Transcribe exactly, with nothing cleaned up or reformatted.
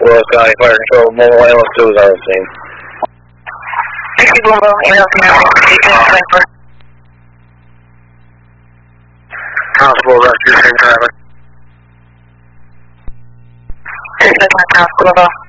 Willis County Fire Control, mobile ambulance two is on the scene. sixty mobile ambulance now. Constable, rescue, same traffic. This is my Constable.